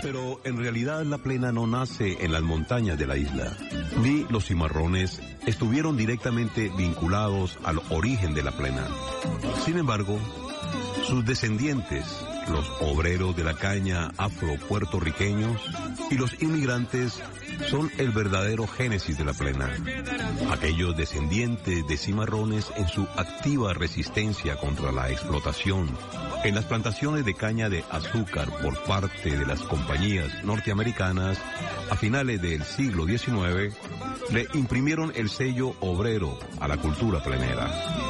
Pero en realidad la plena no nace en las montañas de la isla, ni los cimarrones estuvieron directamente vinculados al origen de la plena. Sin embargo, sus descendientes, los obreros de la caña afro-puertorriqueños y los inmigrantes, son el verdadero génesis de la plena. Aquellos descendientes de cimarrones en su activa resistencia contra la explotación en las plantaciones de caña de azúcar por parte de las compañías norteamericanas a finales del siglo XIX, le imprimieron el sello obrero a la cultura plenera.